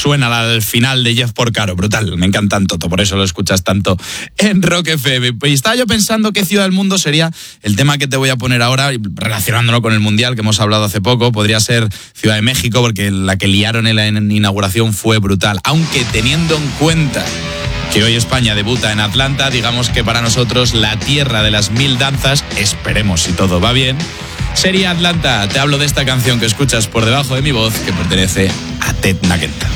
suena al final de Jeff Porcaro, brutal, me encantan Toto, por eso lo escuchas tanto en Rock FM. Y estaba yo pensando qué ciudad del mundo sería el tema que te voy a poner ahora, relacionándolo con el Mundial que hemos hablado hace poco. Podría ser Ciudad de México, porque la que liaron en la inauguración fue brutal, aunque teniendo en cuenta que hoy España debuta en Atlanta, digamos que para nosotros la tierra de las 1000 danzas, esperemos si todo va bien, sería Atlanta. Te hablo de esta canción que escuchas por debajo de mi voz, que pertenece a Ted Nugent.